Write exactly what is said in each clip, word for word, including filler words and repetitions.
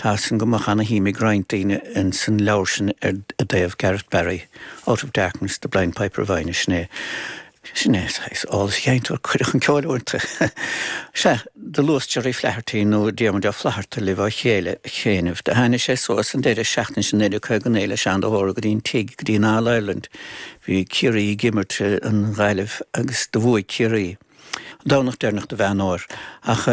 tá san go machana hí me graintaine in san leirsin ar a déobh Gareth Barry, Out of Darkness, the Blind Piper Vine sné. Sné is alles geintúir chuireach an ceáilúirta. Se de lústeir flehartaí nó déamad a fleharta le bh chéile chéanamh. De haine sé sós an déidir seachtain sin éidir chu gan éile sean dothra go dtíon tiig go dtíon All Ireland. Bhí ciirí gimmerte an ghaileh agus do bhuaig ciirí. Dánach déirnach de bhean áir. Ach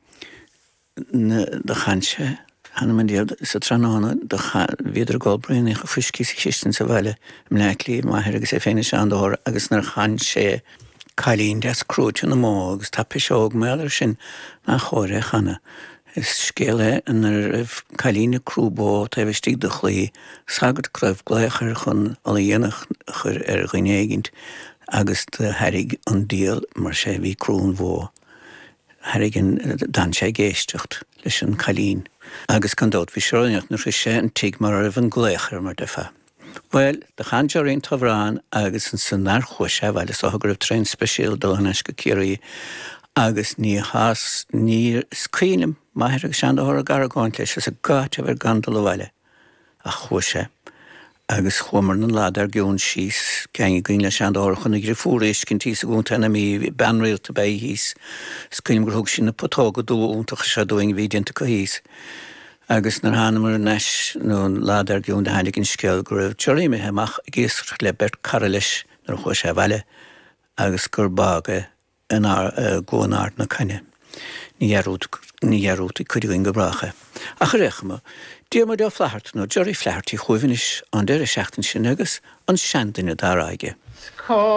de chainse Hanna man diad sa tránána de viidir gáilbrín a friscí sa chistin sa bhaile am leiclí maithir agus é féine sean dothra agus nar chain sé cailín des crúte na mó agus tá piseog méidir sin na chóire chana. Is scéile in ar cailín na crúbó tá bhistí de chlí sagad cruibh gléachar chun a dhéanach chur ar ghuinéigint agus de harig an díal mar sé bhí crún bhó. Harrigan dan sé géistecht leis an cailín. Agus gan dót bhí seoineach na sé an tiig mar ar bhan gléachar mar defa. Well, de chanseoirín tábhrán agus an san nar chuise bhile is águr trein speisial dul an eisce ciirí agus ní has ní scrínim maithir agus sean dothra garagáin leis is a gáte bhar gandal bhile a chuise. Agus chumar na lád ar giún síos ceangi gyn le sean dothra chun gur fúréis cin tí sa gún tena mí banréalta bé hís scrínim gur thug sin na potága dúúntaach se doing bhí dinta go hís. Agus nar hanamar neis nó lád ar giún de hainigin scéal gur raibh teoríime heamach géasach le bert cara leis nar chuis sé bhile agus gur bága an gcónáart na caine. Ní dhearút i cuidigh go bracha. A chu réchama, díomad á flahart nó deirí flehartaí chuimhinis an deire seachtain sin agus an seandaine dar aige.